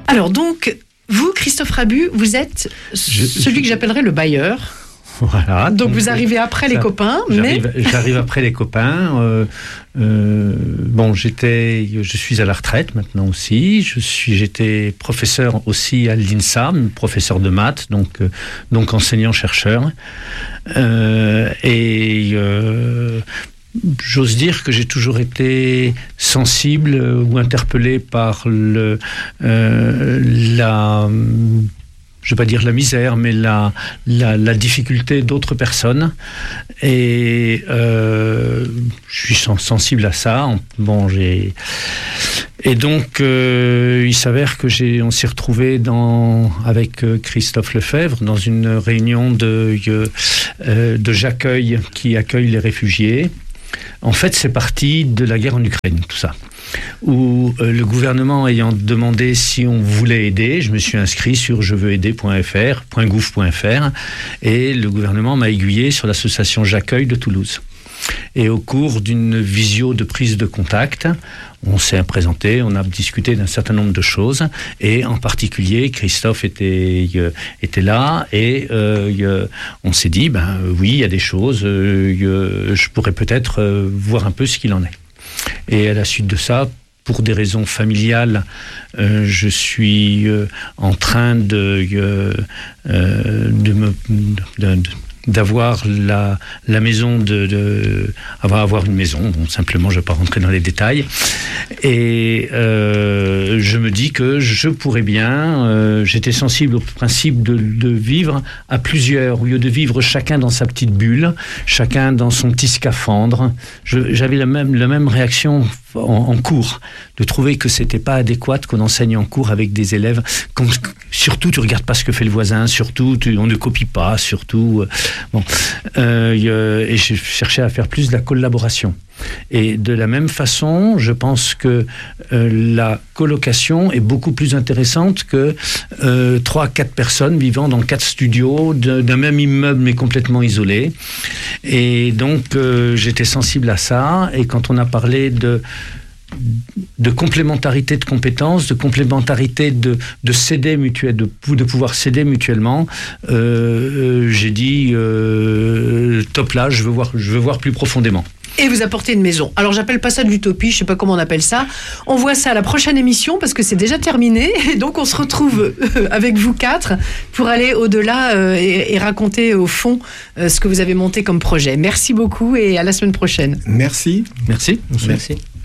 Alors donc, vous, Christophe Rabu, vous êtes celui que j'appellerais le bailleur. Voilà. Donc vous arrivez après les copains, J'arrive après les copains. Je suis à la retraite maintenant aussi. J'étais professeur aussi à l'INSA, professeur de maths, donc enseignant-chercheur. J'ose dire que j'ai toujours été sensible ou interpellé par je ne vais pas dire la misère, mais la difficulté d'autres personnes. Et je suis sensible à ça. Et donc, il s'avère que on s'est retrouvés avec Christophe Lefebvre dans une réunion de J'accueille, qui accueille les réfugiés. En fait, c'est parti de la guerre en Ukraine, tout ça. Où le gouvernement ayant demandé si on voulait aider, je me suis inscrit sur jeveuxaider.gouv.fr et le gouvernement m'a aiguillé sur l'association J'accueille de Toulouse. Et au cours d'une visio de prise de contact, on s'est présenté, on a discuté d'un certain nombre de choses, et en particulier, Christophe était là, et on s'est dit, oui, il y a des choses, je pourrais peut-être voir un peu ce qu'il en est. Et à la suite de ça, pour des raisons familiales, je suis en train d'avoir la maison, avoir une maison. Bon, simplement, je ne vais pas rentrer dans les détails. Et je me dis que je pourrais bien, j'étais sensible au principe de vivre à plusieurs, au lieu de vivre chacun dans sa petite bulle, chacun dans son petit scaphandre. J'avais la même réaction en cours, de trouver que c'était pas adéquat qu'on enseigne en cours avec des élèves. Surtout, tu regardes pas ce que fait le voisin, surtout, on ne copie pas, surtout. Et je cherchais à faire plus de la collaboration. Et de la même façon, je pense que la colocation est beaucoup plus intéressante que 3-4 personnes vivant dans 4 studios d'un même immeuble mais complètement isolés. Et donc, j'étais sensible à ça. Et quand on a parlé de complémentarité de compétences, de complémentarité de s'aider mutuellement, de pouvoir s'aider mutuellement, j'ai dit top là, je veux voir plus profondément. Et vous apportez une maison. Alors, j'appelle pas ça de l'utopie, je sais pas comment on appelle ça. On voit ça à la prochaine émission parce que c'est déjà terminé. Et donc, on se retrouve avec vous 4 pour aller au-delà et raconter au fond ce que vous avez monté comme projet. Merci beaucoup et à la semaine prochaine. Merci. Merci. Merci.